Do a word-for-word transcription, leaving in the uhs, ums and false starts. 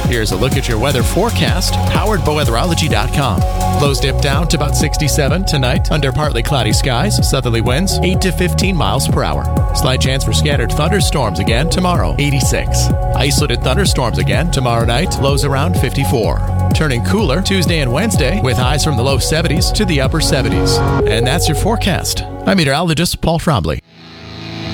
Here's a look at your weather forecast, powered by weatherology dot com. Lows dip down to about sixty-seven tonight under partly cloudy skies, southerly winds eight to fifteen miles per hour. Slight chance for scattered thunderstorms again tomorrow, eighty-six. Isolated thunderstorms again tomorrow night, lows around fifty-four. Turning cooler Tuesday and Wednesday with highs from the low seventies to the upper seventies. And that's your forecast. I'm meteorologist Paul Trombley.